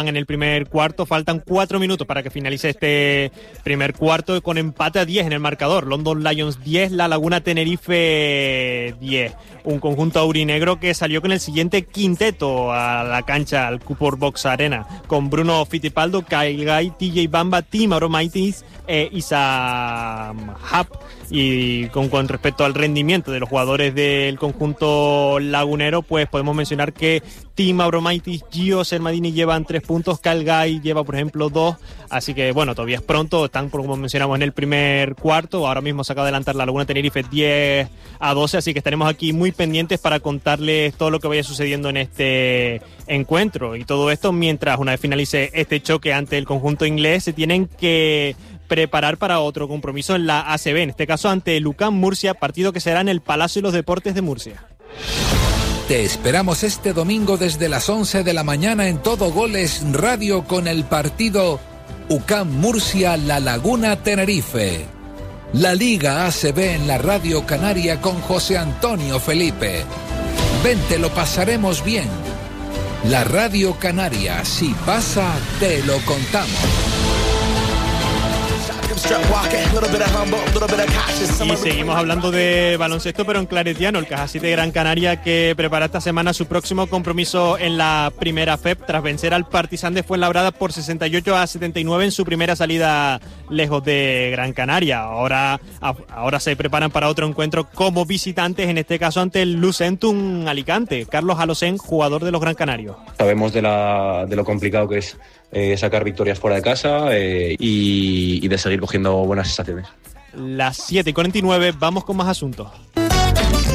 en el primer cuarto. Faltan 4 minutos para que finalice este primer cuarto con empate a 10 en el marcador. London Lions 10, La Laguna Tenerife 10. Un conjunto aurinegro que salió con el siguiente quinteto a la cancha, al Cooper Box Arena, con Bruno Fittipaldo, Kyle Guy, TJ Bamba, Tim Abromaitis e Isam Hap. Y con respecto al rendimiento de los jugadores del conjunto lagunero, pues podemos mencionar que Tim Abromaitis, Gio Sermadini llevan 3 puntos, Kyle Guy lleva, por ejemplo, 2. Así que, bueno, todavía es pronto, están, como mencionamos, en el primer cuarto. Ahora mismo se acaba de adelantar la Laguna Tenerife 10-12, así que estaremos aquí muy pendientes para contarles todo lo que vaya sucediendo en este encuentro. Y todo esto mientras, una vez finalice este choque ante el conjunto inglés, se tienen que preparar para otro compromiso en la ACB, en este caso ante el UCAM Murcia, partido que será en el Palacio de los Deportes de Murcia. Te esperamos este domingo desde las 11 de la mañana en Todo Goles Radio con el partido UCAM Murcia La Laguna Tenerife. La Liga ACB en la Radio Canaria con José Antonio Felipe. Vente, lo pasaremos bien. La Radio Canaria, si pasa, te lo contamos. Y seguimos hablando de baloncesto, pero en claretiano. El Caja 7 de Gran Canaria, que prepara esta semana su próximo compromiso en la primera FEP tras vencer al Partizan de Fuenlabrada por 68-79 en su primera salida lejos de Gran Canaria. Ahora se preparan para otro encuentro como visitantes, en este caso ante el Lucentum Alicante. Carlos Alocén, jugador de los Gran Canarios. Sabemos de lo complicado que es sacar victorias fuera de casa y de seguir cogiendo buenas sensaciones. Las 7:49, vamos con más asuntos.